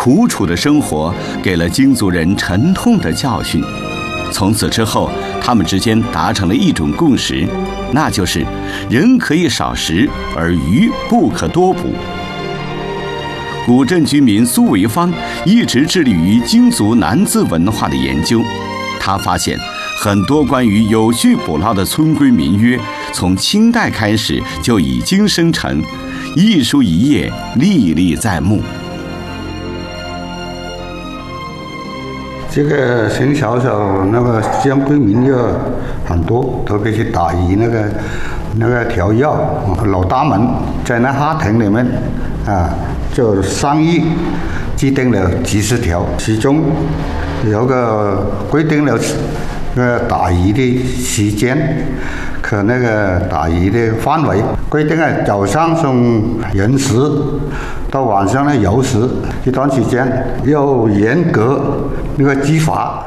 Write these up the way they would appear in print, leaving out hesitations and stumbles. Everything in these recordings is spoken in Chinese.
苦楚的生活给了鲸族人沉痛的教训。从此之后，他们之间达成了一种共识，那就是人可以少食，而鱼不可多捕。古镇居民苏维芳一直致力于鲸族男子文化的研究。他发现很多关于有序捕捞的村规民约，从清代开始就已经生成，一书一页，历历在目。 这个从小那个江规民约很多，特别是打鱼那个条约，老大们在那法庭里面就商议制定了几十条，其中有个规定了打鱼的时间和那个打鱼的范围，规定早上从寅时到晚上的酉时这段时间要严格那个执法。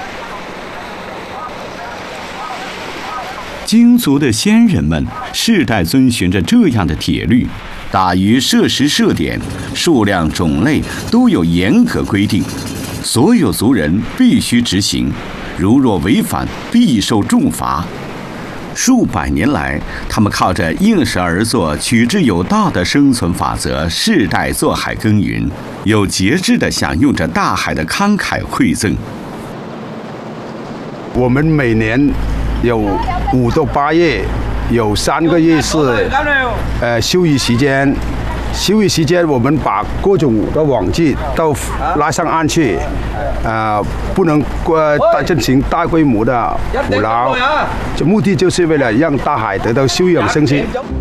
鲸族的先人们世代遵循着这样的铁律，打鱼设时设点，数量种类都有严格规定，所有族人必须执行，如若违反必受重罚。数百年来，他们靠着应时而作、取之有道的生存法则，世代做海耕耘，有节制地享用着大海的慷慨馈赠。 我们每年有5到8月，有3个月是休渔时间。休渔时间，我们把各种的网具都拉上岸去，不能进行大规模的捕捞，这目的就是为了让大海得到休养生息。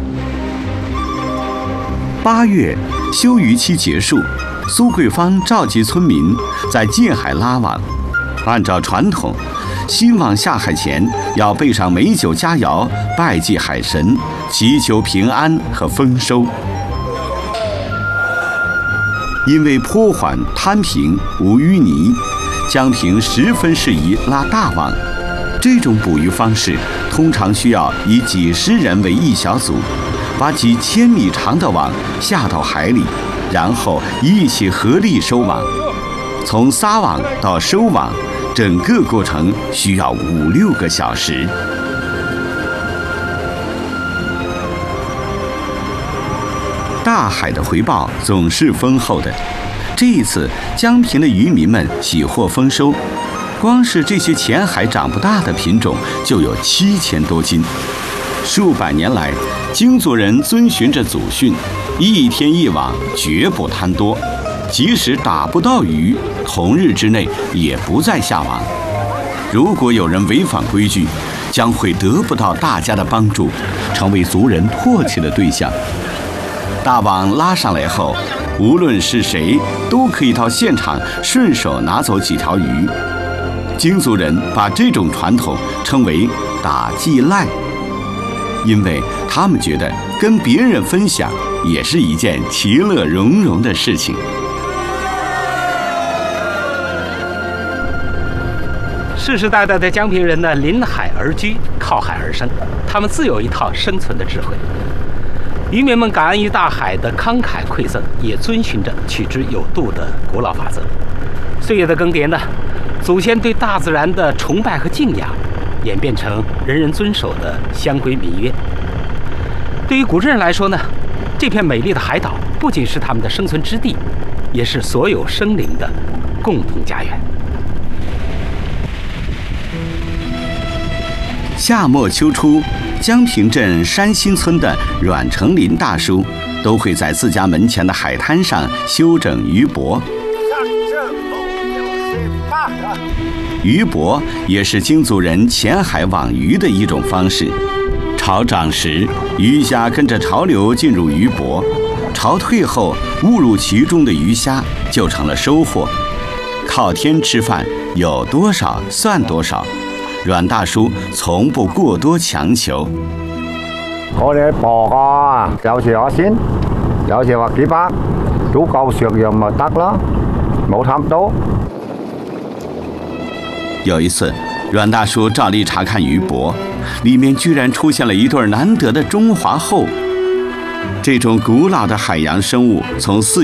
8月，休渔期结束，苏桂芳召集村民在近海拉网。按照传统，新网下海前要备上美酒佳肴，拜祭海神，祈求平安和丰收。因为坡缓滩平无淤泥，江平十分适宜拉大网。这种捕鱼方式通常需要以几十人为一小组，把几千米长的网下到海里，然后一起合力收网。从撒网到收网，整个过程需要5、6个小时。大海的回报总是丰厚的。这一次，江平的渔民们喜获丰收，光是这些浅海长不大的品种就有7000多斤。数百年来，鲸族人遵循着祖训，一天一网，绝不贪多。即使打不到鱼，同日之内也不再下网。如果有人违反规矩，将会得不到大家的帮助，成为族人唾弃的对象。大网拉上来后，无论是谁都可以到现场顺手拿走几条鱼。鲸族人把这种传统称为打祭赖，因为他们觉得跟别人分享也是一件其乐融融的事情。 世世代代的江平人呢，临海而居，靠海而生，他们自有一套生存的智慧。渔民们感恩于大海的慷慨馈赠，也遵循着取之有度的古老法则。岁月的更迭呢，祖先对大自然的崇拜和敬仰，演变成人人遵守的乡规民约。对于古镇人来说呢，这片美丽的海岛不仅是他们的生存之地，也是所有生灵的共同家园。 夏末秋初，江平镇山新村的阮成林大叔都会在自家门前的海滩上修整鱼泊。鱼泊也是鲸族人潜海网鱼的一种方式。潮涨时，鱼虾跟着潮流进入鱼泊，潮退后，误入其中的鱼虾就成了收获。靠天吃饭，有多少算多少。阮大叔從不過多強求。 我哋捕個有時我先，有時話幾百，足夠食用咪得咯，冇貪多。 有一次，阮大叔照例查看鱼泊，里面居然出现了一对难得的中华鲎。这种古老的海洋生物从4